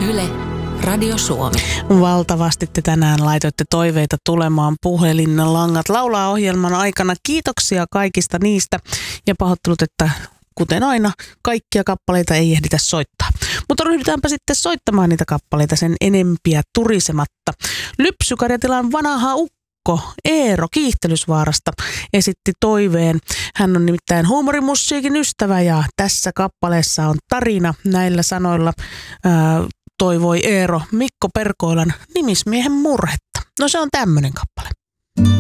Yle, Radio Suomi. Valtavasti te tänään laitoitte toiveita tulemaan puhelinlangat laulaa ohjelman aikana. Kiitoksia kaikista niistä ja pahoittelut, että kuten aina kaikkia kappaleita ei ehditä soittaa. Mutta ryhdytäänpä sitten soittamaan niitä kappaleita sen enempiä turisematta. Lypsykarjatilan vanha ukko Eero Kiihtelysvaarasta esitti toiveen. Hän on nimittäin huumorimusiikin ystävä ja tässä kappaleessa on tarina näillä sanoilla. Toivoi Eero Mikko Perkoilan Nimismiehen murhetta. No se on tämmöinen kappale.